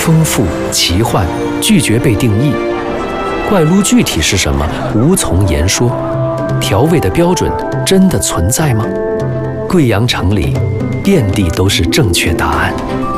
丰富、奇幻，拒绝被定义。怪撸具体是什么，无从言说。调味的标准真的存在吗？贵阳城里，遍地都是正确答案。